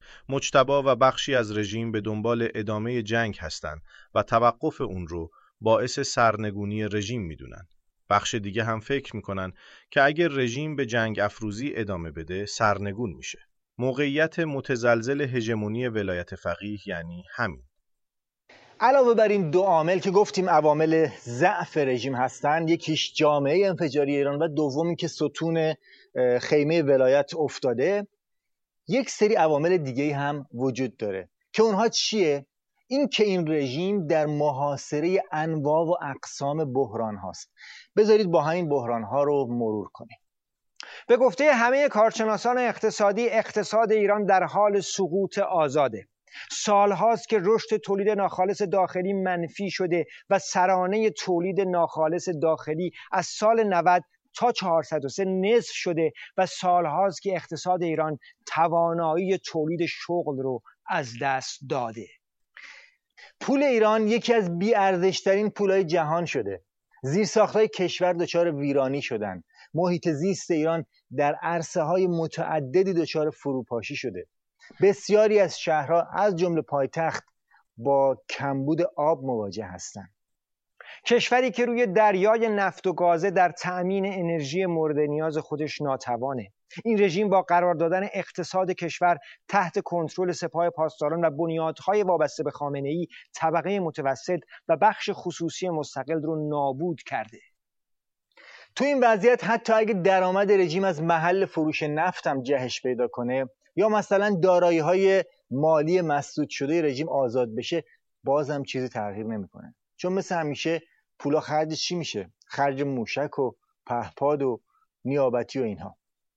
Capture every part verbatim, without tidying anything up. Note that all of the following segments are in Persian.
مجتبی و بخشی از رژیم به دنبال ادامه جنگ هستند و توقف اون رو باعث سرنگونی رژیم میدونن. بخش دیگه هم فکر میکنن که اگر رژیم به جنگ افروزی ادامه بده سرنگون میشه. موقعیت متزلزل هژمونی ولایت فقیه یعنی همین. علاوه بر این دو عامل که گفتیم عوامل ضعف رژیم هستند، یکیش جامعه انفجاری ایران و دومی که ستون خیمه ولایت افتاده، یک سری عوامل دیگه هم وجود داره که اونها چیه؟ این که این رژیم در محاصره انواع و اقسام بحران هاست. بذارید با همین بحران ها رو مرور کنیم. به گفته همه کارشناسان اقتصادی، اقتصاد ایران در حال سقوط آزاده. سال هاست که رشد تولید ناخالص داخلی منفی شده و سرانه تولید ناخالص داخلی از سال نود تا چهارصد و سه نصف شده و سال هاست که اقتصاد ایران توانایی تولید شغل رو از دست داده. پول ایران یکی از بی‌ارزش‌ترین پولهای جهان شده. زیرساخت‌های کشور دچار ویرانی شدن. محیط زیست ایران در عرصه‌های متعددی دچار فروپاشی شده. بسیاری از شهرها از جمله پایتخت با کمبود آب مواجه هستند. کشوری که روی دریای نفت و گازه در تأمین انرژی مورد نیاز خودش ناتوانه. این رژیم با قرار دادن اقتصاد کشور تحت کنترل سپاه پاسداران و بنیادهای وابسته به خامنه‌ای طبقه متوسط و بخش خصوصی مستقل رو نابود کرده. تو این وضعیت حتی اگه درآمد رژیم از محل فروش نفت هم جهش پیدا کنه یا مثلا دارایی‌های مالی مسدود شده رژیم آزاد بشه، بازم چیزی تغییر نمی‌کنه. چون مثل همیشه پولا خرج چی میشه؟ خرج موشک و پهپاد و نیابتی و اینها.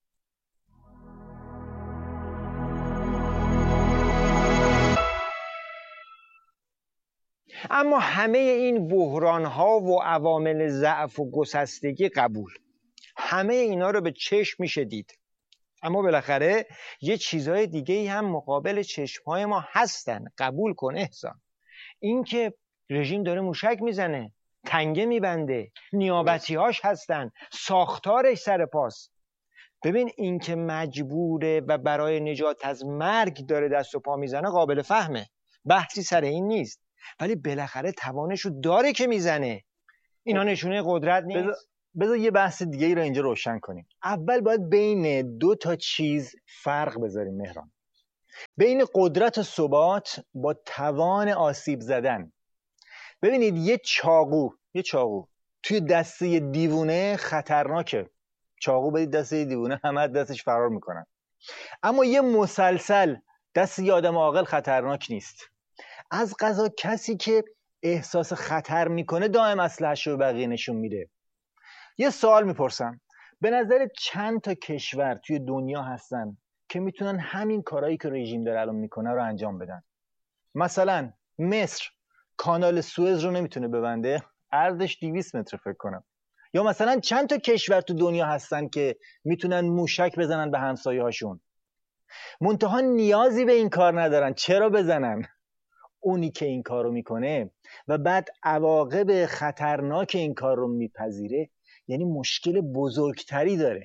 اما همه این بحران‌ها و عوامل ضعف و گسستگی قبول، همه اینا رو به چشم میشه دید. اما بالاخره یه چیزای دیگه هم مقابل چشم‌های ما هستن. قبول کن احسان، این که رژیم داره موشک میزنه، تنگه میبنده، نیابتی‌هاش هستن، ساختارش سر پاس. ببین این که مجبوره و برای نجات از مرگ داره دست و پا میزنه قابل فهمه، بحثی سر این نیست، ولی بالاخره توانشو داره که میزنه. اینا نشونه قدرت نیست. بذار یه بحث دیگه ای رو اینجا روشن کنیم. اول باید بین دو تا چیز فرق بذاریم مهران. بین قدرت و ثبات با توان آسیب زدن. ببینید یه چاقو یه چاقو توی دسته دیوونه خطرناکه. چاقو بدید دسته دیوونه همه دستش فرار میکنن. اما یه مسلسل دست یه آدم عاقل خطرناک نیست. از قضا کسی که احساس خطر میکنه دائم اسلحه‌اش رو به بقیه نشون میده. یه سوال میپرسم، به نظر چند تا کشور توی دنیا هستن که میتونن همین کارهایی که رژیم داره الان میکنه رو انجام بدن؟ مثلا مصر کانال سوئز رو نمیتونه ببنده، عرضش دویست متر فکر کنم. یا مثلا چند تا کشور تو دنیا هستن که میتونن موشک بزنن به همسایه هاشون، منتها نیازی به این کار ندارن. چرا بزنن؟ اونی که این کار رو میکنه و بعد عواقب خطرناک این کار رو میپذیره، یعنی مشکل بزرگتری داره.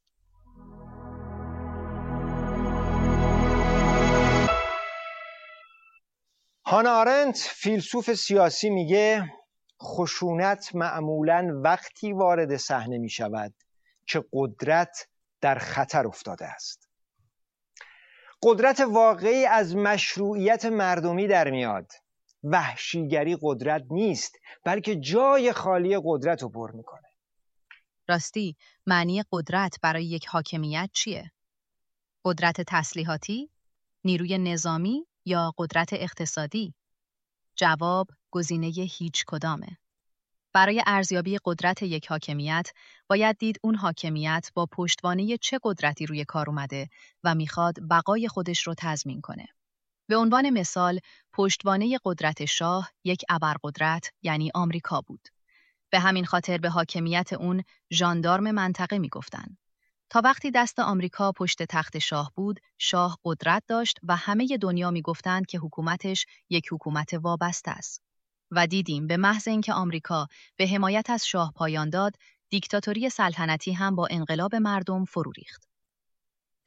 هانا آرنت فیلسوف سیاسی میگه خشونت معمولاً وقتی وارد صحنه میشود که قدرت در خطر افتاده است. قدرت واقعی از مشروعیت مردمی در میاد. وحشیگری قدرت نیست، بلکه جای خالی قدرت رو پر میکنه. راستی معنی قدرت برای یک حاکمیت چیه؟ قدرت تسلیحاتی، نیروی نظامی یا قدرت اقتصادی؟ جواب گزینه هیچ کدامه. برای ارزیابی قدرت یک حاکمیت باید دید اون حاکمیت با پشتوانه چه قدرتی روی کار اومده و میخواد بقای خودش رو تضمین کنه. به عنوان مثال پشتوانه قدرت شاه یک ابرقدرت یعنی آمریکا بود. به همین خاطر به حاکمیت اون ژاندارم منطقه میگفتن. تا وقتی دست آمریکا پشت تخت شاه بود، شاه قدرت داشت و همه دنیا میگفتند که حکومتش یک حکومت وابسته است. و دیدیم به محض اینکه آمریکا به حمایت از شاه پایان داد، دیکتاتوری سلطنتی هم با انقلاب مردم فرو ریخت.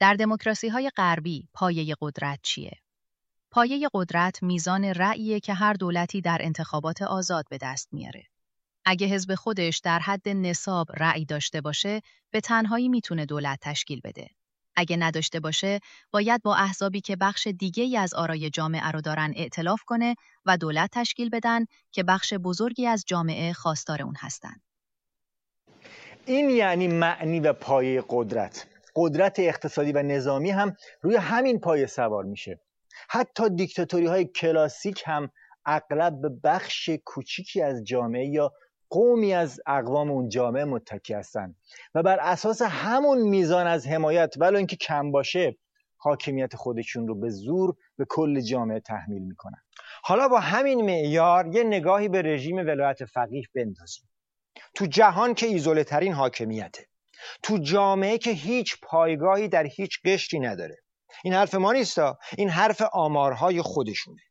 در دموکراسی‌های غربی پایه قدرت چیه؟ پایه قدرت میزان رأییه که هر دولتی در انتخابات آزاد به دست میاره. اگه حزب خودش در حد نصاب رأی داشته باشه، به تنهایی میتونه دولت تشکیل بده. اگه نداشته باشه، باید با احزابی که بخش دیگه‌ای از آرای جامعه رو دارن ائتلاف کنه و دولت تشکیل بدن که بخش بزرگی از جامعه خواستار اون هستن. این یعنی معنی و پایه قدرت. قدرت اقتصادی و نظامی هم روی همین پایه سوار میشه. حتی دیکتاتوری‌های کلاسیک هم اغلب به بخش کوچیکی از جامعه یا قومی از اقوام اون جامعه متکی هستند و بر اساس همون میزان از حمایت ولو اینکه کم باشه حاکمیت خودشون رو به زور به کل جامعه تحمیل میکنن. حالا با همین معیار یه نگاهی به رژیم ولایت فقیه بندازیم. تو جهان که ایزوله ترین حاکمیته، تو جامعه که هیچ پایگاهی در هیچ قشری نداره. این حرف ما نیستا، این حرف آمارهای خودشونه.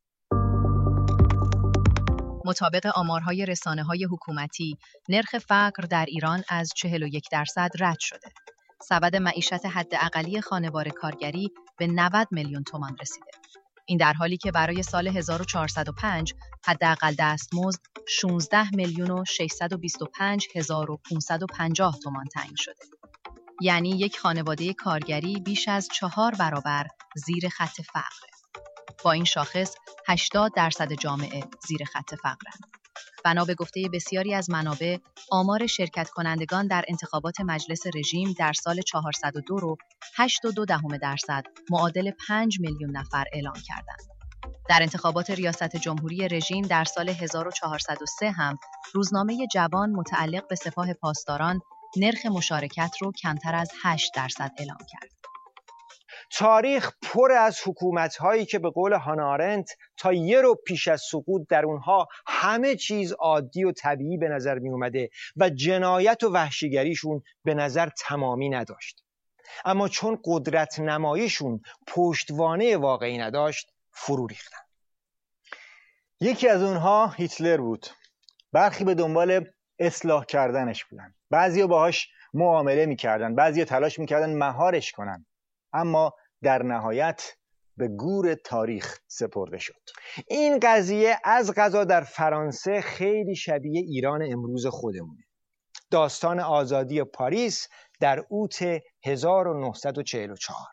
مطابق آمارهای رسانه‌های حکومتی، نرخ فقر در ایران از چهل و یک درصد رد شده. سبد معیشت حداقلی خانوار کارگری به نود میلیون تومان رسیده. این در حالی که برای سال هزار و چهارصد و پنج حداقل دستمزد شانزده میلیون و ششصد و بیست و پنج هزار و پانصد و پنجاه تومان تعیین شده. یعنی یک خانواده کارگری بیش از چهار برابر زیر خط فقره. با این شاخص هشتاد درصد جامعه زیر خط فقرند. بنا به گفته بسیاری از منابع، آمار شرکت کنندگان در انتخابات مجلس رژیم در سال چهارصد و دو رو هشت و دو دهم درصد معادل پنج میلیون نفر اعلام کردند. در انتخابات ریاست جمهوری رژیم در سال هزار و چهارصد و سه هم روزنامه جوان متعلق به سپاه پاسداران نرخ مشارکت رو کمتر از هشت درصد اعلام کرد. تاریخ پر از حکومت‌هایی که به قول هانا آرنت تا یه رو پیش از سقوط در اونها همه چیز عادی و طبیعی به نظر می اومده و جنایت و وحشیگریشون به نظر تمامی نداشت. اما چون قدرت نماییشون پشتوانه واقعی نداشت، فرو ریختن. یکی از اونها هیتلر بود. برخی به دنبال اصلاح کردنش بودن. بعضیا باهاش معامله میکردن، بعضیا تلاش میکردن مهارش کنن. اما در نهایت به گور تاریخ سپرده شد. این قضیه از قضا در فرانسه خیلی شبیه ایران امروز خودمونه. داستان آزادی پاریس در اوت هزار و نهصد و چهل و چهار.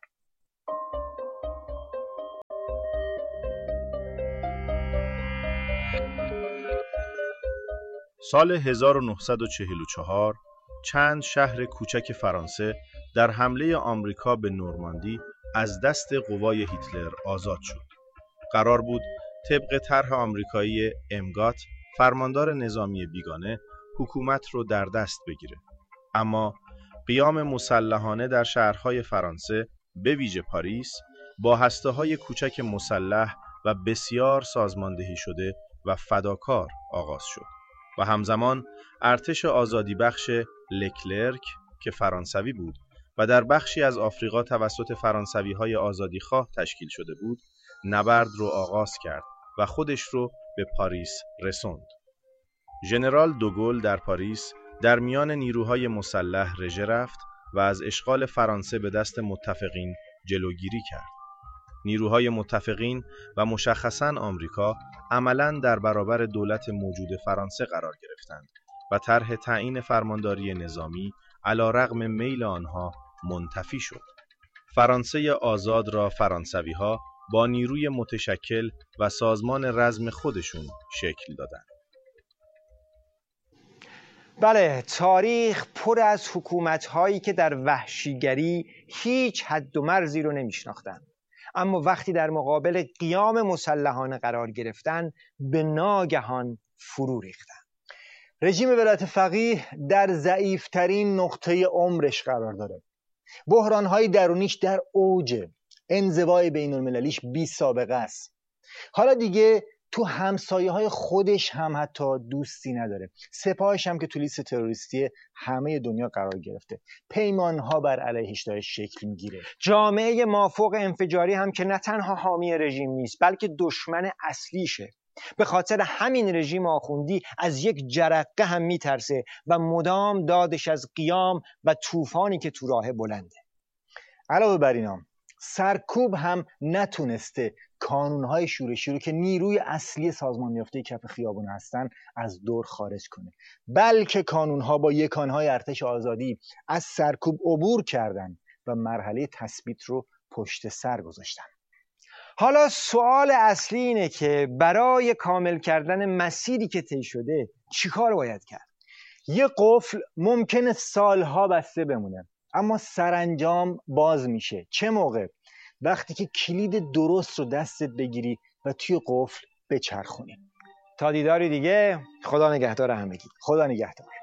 سال هزار و نهصد و چهل و چهار چند شهر کوچک فرانسه در حمله آمریکا به نورماندی از دست قوای هیتلر آزاد شد. قرار بود طبق طرح آمریکایی امگات فرماندار نظامی بیگانه حکومت رو در دست بگیره. اما قیام مسلحانه در شهرهای فرانسه به ویژه پاریس با هسته‌های کوچک مسلح و بسیار سازماندهی شده و فداکار آغاز شد و همزمان ارتش آزادی بخش لکلرک که فرانسوی بود و در بخشی از آفریقا توسط فرانسوی‌های آزادیخواه تشکیل شده بود، نبرد رو آغاز کرد و خودش رو به پاریس رسوند. ژنرال دوگل در پاریس در میان نیروهای مسلح رژه رفت و از اشغال فرانسه به دست متفقین جلوگیری کرد. نیروهای متفقین و مشخصاً آمریکا عملاً در برابر دولت موجود فرانسه قرار گرفتند و طرح تعیین فرمانداری نظامی علیرغم میل آنها منتفی شد. فرانسه آزاد را فرانسوی‌ها با نیروی متشکل و سازمان رزم خودشون شکل دادند. بله، تاریخ پر از حکومت‌هایی که در وحشیگری هیچ حد و مرزی رو نمی‌شناختند، اما وقتی در مقابل قیام مسلحانه قرار گرفتن به ناگهان فرو ریختند. رژیم ولایت فقیه در ضعیفترین نقطه عمرش قرار داره. بحران‌های درونیش در اوجه. انزوای بین‌المللیش بی سابقه است. حالا دیگه تو همسایه‌های خودش هم حتی دوستی نداره. سپاهش هم که تو لیست تروریستی همه دنیا قرار گرفته. پیمان‌ها بر علیهش داره شکل میگیره. جامعه مافوق انفجاری هم که نه تنها حامی رژیم نیست بلکه دشمن اصلیشه. به خاطر همین رژیم آخوندی از یک جرقه هم میترسه و مدام دادش از قیام و طوفانی که تو راه بلنده. علاوه بر اینا سرکوب هم نتونسته کانونهای شورشی رو که نیروی اصلی سازمان یافته کف خیابون هستن از دور خارج کنه، بلکه کانونها با یکانهای ارتش آزادی از سرکوب عبور کردن و مرحله تثبیت رو پشت سر گذاشتن. حالا سوال اصلی اینه که برای کامل کردن مسیری که طی شده چیکار باید کرد؟ یه قفل ممکنه سالها بسته بمونه اما سرانجام باز میشه. چه موقع؟ وقتی که کلید درست رو دستت بگیری و توی قفل بچرخونی. تا دیداری دیگه، خدا نگهدار همگی. خدا نگهدار.